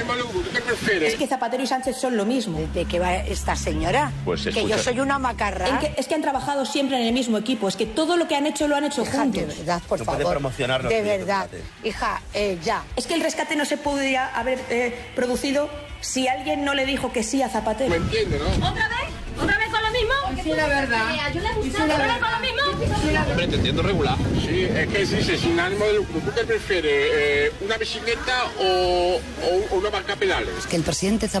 ánimo de lucro, ¿tú qué prefieres? Es que Zapatero y Sánchez son lo mismo. ¿De qué va esta señora? Pues que yo soy una macarra. Es que han trabajado siempre en el mismo equipo. Es que todo lo que han hecho lo han hecho juntos. De verdad, por favor. Puede promocionarlo. De verdad. Hija, ya. Es que el rescate no se podría haber producido si alguien no le dijo que sí a Zapatero. ¿Me entiendes, no? ¿Otra vez? ¿Otra vez con lo mismo? Sí, la verdad. ¿Yo le gusta otra vez con lo mismo? Hombre, te entiendo regular. Sí, es que se dice sin ánimo de lucro. ¿Tú qué prefieres? ¿Una bicicleta o una marca pedales? Que el presidente Zapatero